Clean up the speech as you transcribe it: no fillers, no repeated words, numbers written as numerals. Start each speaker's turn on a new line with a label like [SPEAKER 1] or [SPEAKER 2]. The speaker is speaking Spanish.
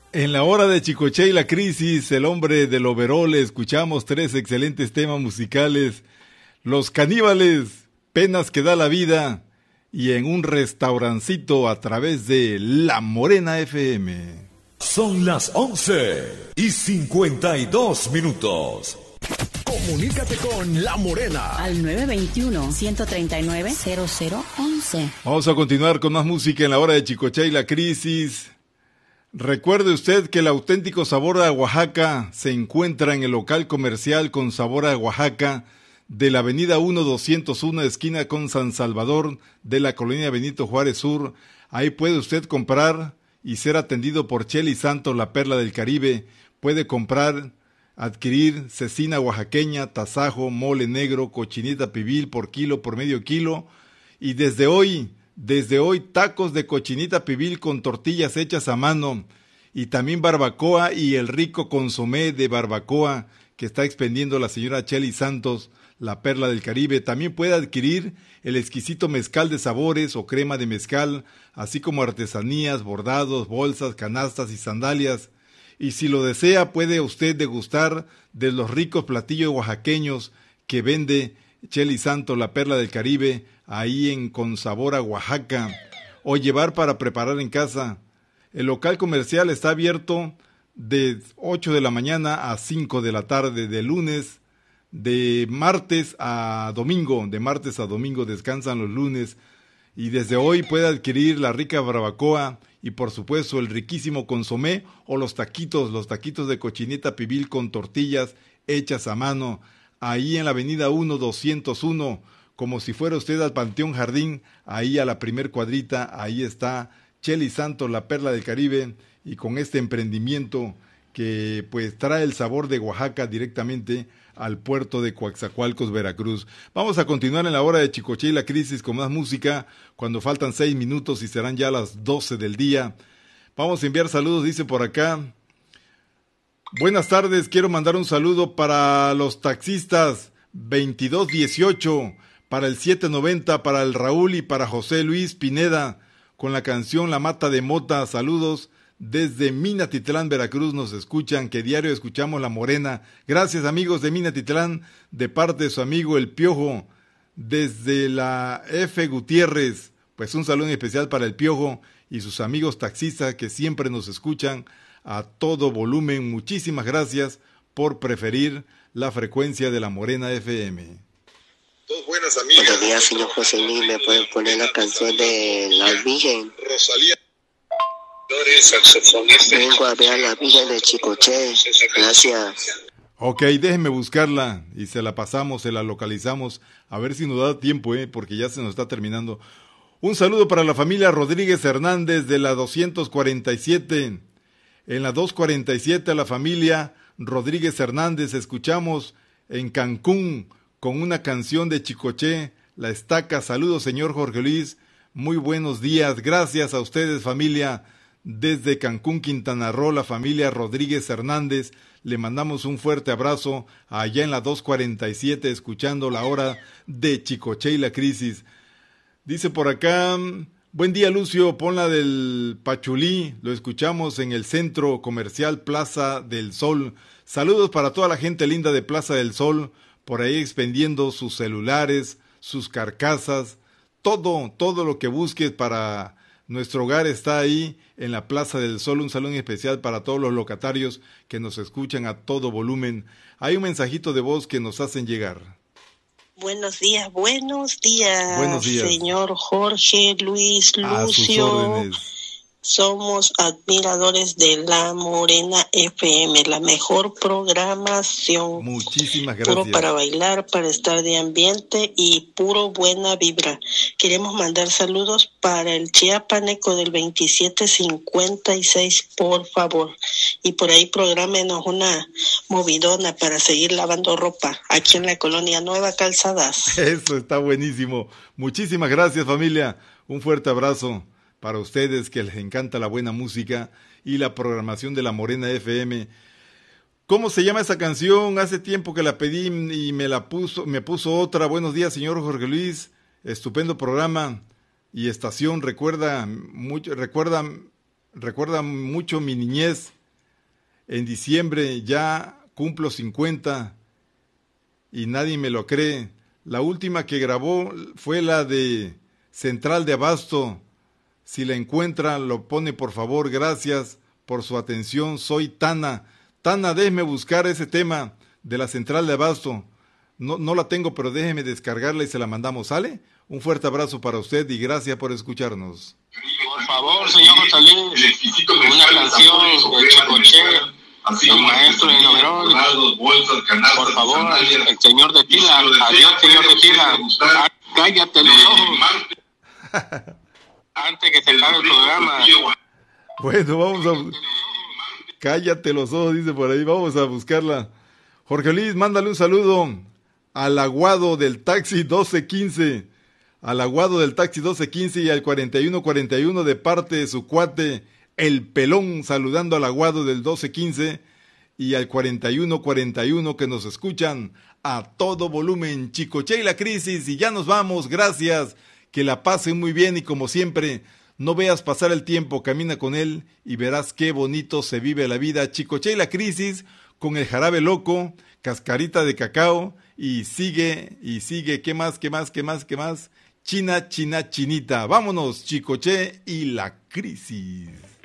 [SPEAKER 1] En la hora de Chicoche y la crisis, el hombre del overol, escuchamos tres excelentes temas musicales. Los Caníbales, Penas que da la vida, y en un restaurancito a través de La Morena FM.
[SPEAKER 2] Son las 11:52. Comunícate con La Morena
[SPEAKER 3] al 921-139-0011.
[SPEAKER 1] Vamos a continuar con más música en la hora de Chicoche y la crisis. Recuerde usted que el auténtico sabor a Oaxaca se encuentra en el local comercial con sabor a Oaxaca de la avenida 1201, esquina con San Salvador, de la colonia Benito Juárez Sur. Ahí puede usted comprar y ser atendido por Chely Santos, la perla del Caribe. Puede comprar, adquirir cecina oaxaqueña, tasajo, mole negro, cochinita pibil por kilo, por medio kilo. Y desde hoy, tacos de cochinita pibil con tortillas hechas a mano. Y también barbacoa y el rico consomé de barbacoa que está expendiendo la señora Chely Santos, la perla del Caribe. También puede adquirir el exquisito mezcal de sabores o crema de mezcal, así como artesanías, bordados, bolsas, canastas y sandalias. Y si lo desea, puede usted degustar de los ricos platillos oaxaqueños que vende Chely Santos, la perla del Caribe, ahí en Con Sabor a Oaxaca, o llevar para preparar en casa. El local comercial está abierto de 8 de la mañana a 5 de la tarde, de martes a domingo, descansan los lunes, y desde hoy puede adquirir la rica barbacoa y por supuesto el riquísimo consomé o los taquitos de cochinita pibil con tortillas hechas a mano, ahí en la avenida 1201, como si fuera usted al Panteón Jardín, ahí a la primer cuadrita, ahí está Chely Santos, la perla del Caribe, y con este emprendimiento que pues trae el sabor de Oaxaca directamente al puerto de Coatzacoalcos, Veracruz. Vamos a continuar en la hora de Chicoche y la crisis con más música, cuando faltan 6 minutos y serán ya las 12 del día. Vamos a enviar saludos, dice por acá. Buenas tardes, quiero mandar un saludo para los taxistas 2218, para el 790, para el Raúl y para José Luis Pineda, con la canción La Mata de Mota. Saludos desde Minatitlán, Veracruz, nos escuchan, que diario escuchamos La Morena. Gracias, amigos de Minatitlán, de parte de su amigo El Piojo, desde la F. Gutiérrez. Pues un saludo especial para El Piojo y sus amigos taxistas que siempre nos escuchan a todo volumen. Muchísimas gracias por preferir la frecuencia de La Morena FM.
[SPEAKER 4] Dos buenas amigas.
[SPEAKER 5] Buenos días, señor José Luis. ¿Me pueden poner la canción de La Virgen?
[SPEAKER 4] Rosalía. Saxofonista.
[SPEAKER 5] Vengo a ver a La Virgen de Chicoche. Gracias.
[SPEAKER 1] Ok, déjenme buscarla y se la pasamos, se la localizamos, a ver si nos da tiempo, porque ya se nos está terminando. Un saludo para la familia Rodríguez Hernández de la 247. En la 247 a la familia Rodríguez Hernández escuchamos en Cancún con una canción de Chicoche, La Estaca. Saludos, señor Jorge Luis, muy buenos días, gracias a ustedes, familia. Desde Cancún, Quintana Roo, la familia Rodríguez Hernández, le mandamos un fuerte abrazo allá en la 247, escuchando la hora de Chicoche y la crisis. Dice por acá, buen día Lucio, pon la del Pachulí, lo escuchamos en el Centro Comercial Plaza del Sol. Saludos para toda la gente linda de Plaza del Sol, por ahí expendiendo sus celulares, sus carcasas, todo lo que busques para nuestro hogar está ahí en la Plaza del Sol. Un saludo especial para todos los locatarios que nos escuchan a todo volumen. Hay un mensajito de voz que nos hacen llegar.
[SPEAKER 6] Buenos días, buenos días.
[SPEAKER 1] Buenos días.
[SPEAKER 6] Señor Jorge Luis Lucio.
[SPEAKER 1] A sus órdenes.
[SPEAKER 6] Somos admiradores de La Morena FM, la mejor programación.
[SPEAKER 1] Muchísimas gracias.
[SPEAKER 6] Puro para bailar, para estar de ambiente y puro buena vibra. Queremos mandar saludos para el chiapaneco del 2756, por favor. Y por ahí prográmenos una movidona para seguir lavando ropa aquí en la colonia Nueva Calzadas.
[SPEAKER 1] Eso está buenísimo. Muchísimas gracias, familia. Un fuerte abrazo para ustedes que les encanta la buena música y la programación de La Morena FM. ¿Cómo se llama esa canción? Hace tiempo que la pedí y me puso otra. Buenos días, señor Jorge Luis. Estupendo programa y estación. Recuerda mucho mi niñez En diciembre ya cumplo 50 y nadie me lo cree. La última que grabó fue la de Central de Abasto. Si la encuentra, lo pone por favor. Gracias por su atención. Soy Tana. Tana, déjeme buscar ese tema de la Central de Abasto. No la tengo, pero déjeme descargarla y se la mandamos. ¿Sale? Un fuerte abrazo para usted y gracias por escucharnos.
[SPEAKER 3] Por favor, señor Rosalí, una canción de Chicoche, el maestro de Noverón. Por favor, el señor de Tila. Adiós, señor de Tila. Cállate los ojos. Antes que se acabe el programa.
[SPEAKER 1] Bueno, vamos a... Cállate los ojos, dice por ahí. Vamos a buscarla. Jorge Luis, mándale un saludo al aguado del taxi 1215. Al aguado del taxi 1215 y al 4141 de parte de su cuate El Pelón, saludando al aguado del 1215 y al 4141 que nos escuchan a todo volumen. Chicoche y la crisis, y ya nos vamos. Gracias, que la pasen muy bien y como siempre, no veas pasar el tiempo, camina con él y verás qué bonito se vive la vida. Chicoche y la crisis con el jarabe loco, cascarita de cacao y sigue, ¿qué más? China, chinita. Vámonos, Chicoche y la crisis.